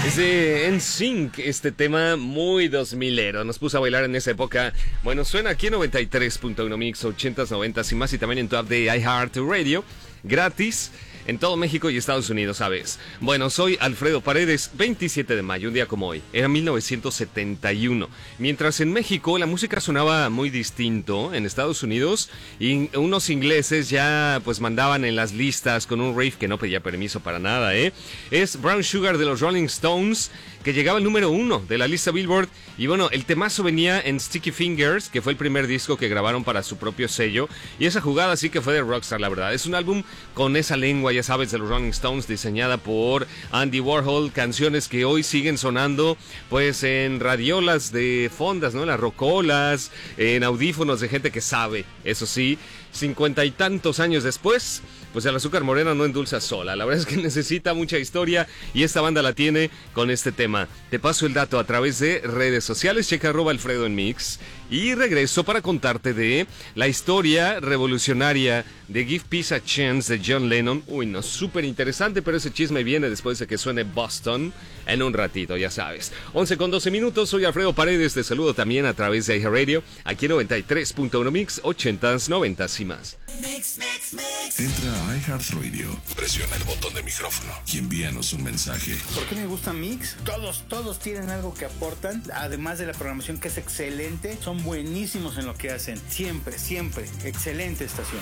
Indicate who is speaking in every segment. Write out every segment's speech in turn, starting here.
Speaker 1: Es de NSYNC, este tema muy 2000ero. Nos puso a bailar en esa época. Bueno, suena aquí en 93.1 Mix, 80s, 90s y más. Y también en tu app de iHeartRadio, gratis en todo México y Estados Unidos, ¿sabes? Bueno, soy Alfredo Paredes, 27 de mayo, un día como hoy. Era 1971. Mientras en México la música sonaba muy distinto, en Estados Unidos y unos ingleses ya pues mandaban en las listas con un riff que no pedía permiso para nada, ¿eh? Es Brown Sugar de los Rolling Stones, que llegaba al número 1 de la lista Billboard. Y bueno, el temazo venía en Sticky Fingers, que fue el primer disco que grabaron para su propio sello. Y esa jugada sí que fue de Rockstar, la verdad. Es un álbum con esa lengua, ya sabes, de los Rolling Stones, diseñada por Andy Warhol. Canciones que hoy siguen sonando, pues, en radiolas de fondas, ¿no? En las rocolas, en audífonos de gente que sabe. Eso sí, 50 y tantos años después, pues el azúcar morena no endulza sola. La verdad es que necesita mucha historia y esta banda la tiene con este tema. Te paso el dato a través de redes sociales. Checa @Alfredo en Mix. Y regreso para contarte de la historia revolucionaria de Give Peace a Chance de John Lennon. Uy, no, súper interesante, pero ese chisme viene después de que suene Boston en un ratito, ya sabes. 11:12. Soy Alfredo Paredes. Te saludo también a través de iHeartRadio, aquí en 93.1 Mix, 80s, 90s y más.
Speaker 2: Entra a iHeartRadio, presiona el botón de micrófono y envíanos un mensaje.
Speaker 3: ¿Por qué me gusta Mix? Todos tienen algo que aportan, además de la programación que es excelente. Son buenísimos en lo que hacen, siempre, excelente estación.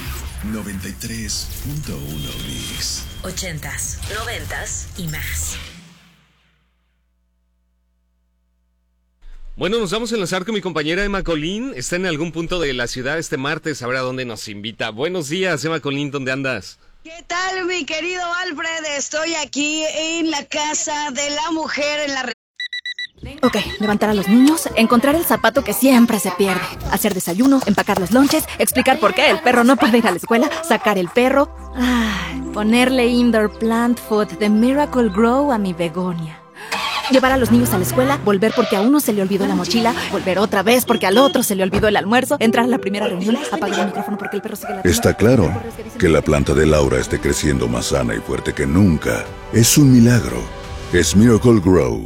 Speaker 2: 93.1 Mix,
Speaker 4: 80s, 90s y más.
Speaker 1: Bueno, nos vamos a enlazar con mi compañera Emma Colín. Está en algún punto de la ciudad este martes, a ver a dónde nos invita. Buenos días, Emma Colín, ¿dónde andas?
Speaker 5: ¿Qué tal, mi querido Alfred? Estoy aquí en la casa de la mujer en la...
Speaker 6: Ok, levantar a los niños, encontrar el zapato que siempre se pierde, hacer desayuno, empacar los lonches, explicar por qué el perro no puede ir a la escuela, sacar el perro, ponerle indoor plant food de Miracle Grow a mi begonia. Llevar a los niños a la escuela, volver porque a uno se le olvidó la mochila, volver otra vez porque al otro se le olvidó el almuerzo, entrar a la primera reunión, apagar el micrófono porque el perro sigue ladrando.
Speaker 2: Está claro que la planta de Laura esté creciendo más sana y fuerte que nunca. Es un milagro. Es Miracle Grow.